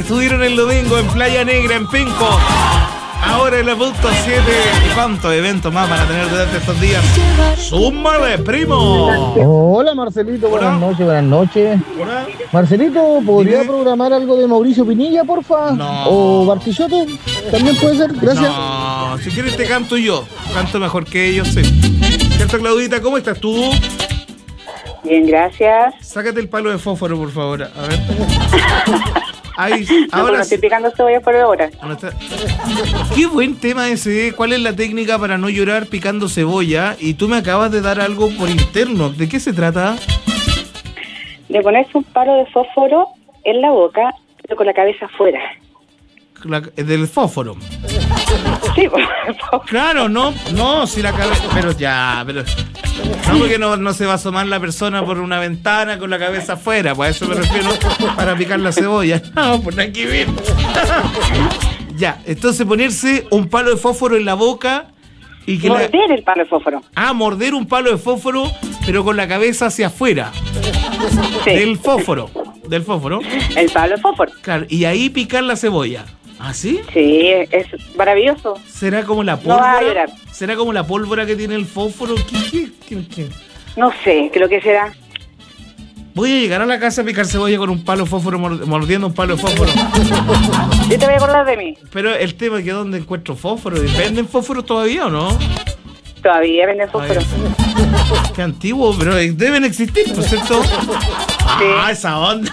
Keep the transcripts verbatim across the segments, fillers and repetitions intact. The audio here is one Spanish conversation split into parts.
estuvieron el domingo en Playa Negra, en Penco. Ahora en la punto siete. ¿Y cuántos eventos más van a tener durante estos días? ¡Súmale, primo! Hola, Marcelito. Hola. Buenas noches, buenas noches. Hola. Marcelito, ¿podría Dime. programar algo de Mauricio Pinilla, porfa? No. ¿O Bartichotto? También puede ser, gracias. No, si quieres te canto yo. Canto mejor que ellos, sí. ¿Cierto, Claudita? ¿Cómo estás tú? Bien, gracias. Sácate el palo de fósforo, por favor. A ver. Ahí, No, ahora no sí. estoy picando cebolla por ahora. ¿Dónde está? Qué buen tema ese. ¿Cuál es la técnica para no llorar picando cebolla? Y tú me acabas de dar algo por interno. ¿De qué se trata? De ponerse un palo de fósforo en la boca, pero con la cabeza afuera. La- del fósforo. Sí, pues. Claro, no, no, si la cabeza. Pero ya, pero. No, porque no, no se va a asomar la persona por una ventana con la cabeza afuera. Pues a eso me refiero, para picar la cebolla. No, pues nada que ver. Ya, entonces ponerse un palo de fósforo en la boca y que la. Morder el palo de fósforo. Ah, morder un palo de fósforo, pero con la cabeza hacia afuera. Sí. Del fósforo. Del fósforo. El palo de fósforo. Claro, y ahí picar la cebolla. ¿Ah, sí? Sí, es maravilloso. ¿Será como la No pólvora? vas a llorar. ¿Será como la pólvora que tiene el fósforo? ¿Qué, qué, qué, qué? No sé, creo que será. Voy a llegar a la casa a picar cebolla con un palo de fósforo, mord- mordiendo un palo de fósforo. Yo te voy a acordar de mí. Pero el tema es que ¿dónde encuentro fósforo? ¿Venden fósforo todavía o no? Todavía venden fósforo. Ay, qué antiguo, pero deben existir, ¿no es cierto? Ah, esa onda.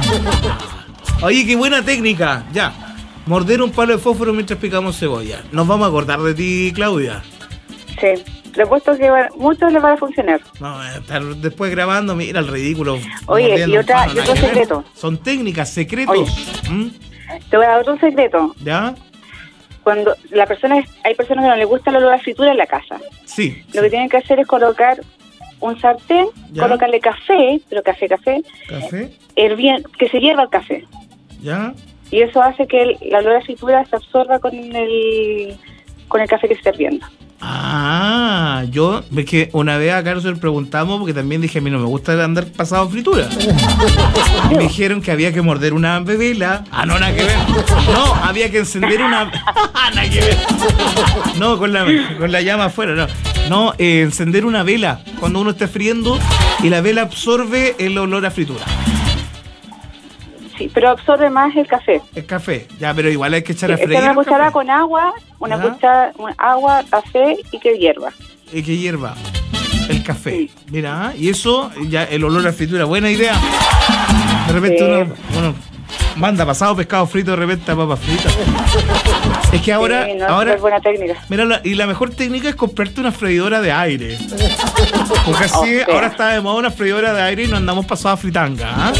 Oye, qué buena técnica. Ya. Morder un palo de fósforo mientras picamos cebolla. Nos vamos a acordar de ti, Claudia. Sí. Le he puesto que va- muchos les va a funcionar. No, estar después grabando, mira el ridículo. Oye, mordiendo y un otra- palo, y nada otro que ver. secreto. Son técnicas, secretos. ¿Mm? Te voy a dar otro secreto. ¿Ya? Cuando la persona es- hay personas que no les gusta el olor a fritura en la casa. Sí. Lo que tienen que hacer es colocar un sartén, Ya. colocarle café, pero café, café, ¿Café? hervien- que se hierva el café. ¿Ya? Y eso hace que el, la olor a fritura se absorba con el con el café que se está hirviendo. Ah, yo, es que una vez a Carlos le preguntamos, porque también dije, a mí no me gusta andar pasado fritura. Y me dijeron que había que morder una vela. Ah, no, nada que ver. No, había que encender una. Nada que ver. No, con la, con la llama afuera, no. No, eh, encender una vela cuando uno está friendo y la vela absorbe el olor a fritura. Sí, pero absorbe más el café. El café, ya, pero igual hay que echar a Esta freír. es una el cucharada café. con agua, una Ya. cuchara, un agua, café y que hierva. Y que hierva el café. Mira, y eso, ya el olor a fritura, buena idea. De repente Sí. uno, uno manda pasado pescado frito, de repente a papas fritas. Es que ahora, Sí, no, ahora, es buena técnica. mira, la- y la mejor técnica es comprarte una freidora de aire. Porque así, O sea. ahora está de moda una freidora de aire y no andamos pasados a fritanga. ¿Ah?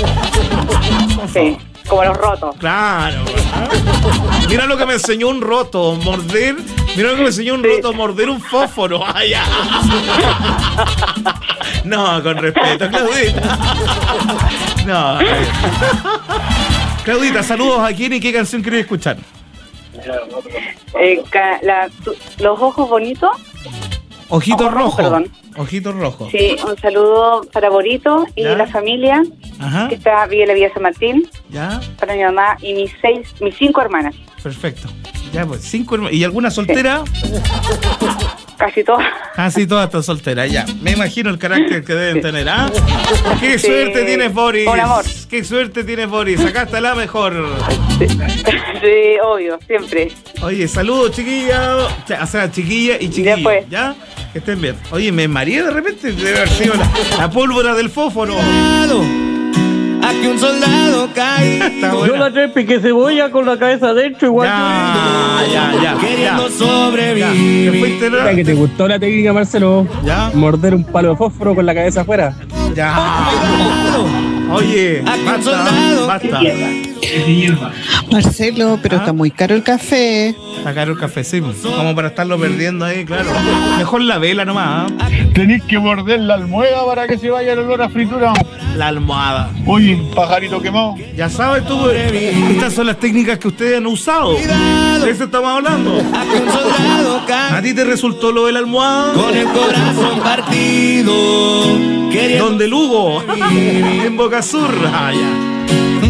Sí, como los rotos. Claro. ¿Ah? Mira lo que me enseñó un roto, morder. Mira lo que me enseñó un Sí. roto, morder un fósforo. Ay, ya. No, con respeto, Claudita. No. Claudita, saludos a quién y qué canción querés escuchar. Eh, ca- la- tu- los ojos bonitos. Ojitos Ojos rojos, rojos. perdón. Ojitos rojos. Sí, un saludo para Borito y Ya. la familia Ajá. que está Villa la Villa San Martín, Ya, para mi mamá y mis seis, mis cinco hermanas. perfecto. Ya, pues, cinco hermanos. ¿Y alguna soltera? Casi todas. Ah, sí, todas están solteras, ya. Me imagino el carácter que deben tener, ¿ah? ¡Qué Sí, suerte tienes, Boris! con amor. ¡Qué suerte tienes, Boris! Acá está la mejor. Sí, obvio, siempre. Oye, saludos, chiquilla. O sea, chiquilla y chiquilla. Ya fue. ¿Ya? Que estén bien. Oye, me mareé de repente. Debe haber sido la, la pólvora del fósforo. A que un soldado cae Está Yo buena. la tres piqué cebolla con la cabeza adentro, igual Ya, ya, ya. queriendo Ya. Ya. sobrevivir. ¿Te fuiste, no? que te gustó la técnica, Marcelo. Ya. Morder un palo de fósforo con la cabeza afuera. Ya. Oye, A que un basta, soldado basta. Marcelo, pero ¿Ah? está muy caro el café. Está caro el café, sí, como para estarlo perdiendo ahí, claro. Mejor la vela nomás, ¿ah? Tenéis que morder la almohada para que se vaya el olor a fritura. La almohada. Oye, pajarito quemado. Ya sabes tú, estas son las técnicas que ustedes han usado. De eso estamos hablando. A que un soldado ¿A cae ti te resultó lo de la almohada? con el corazón partido. Queriendo Donde Lugo, en Boca Sur. Ah, ya.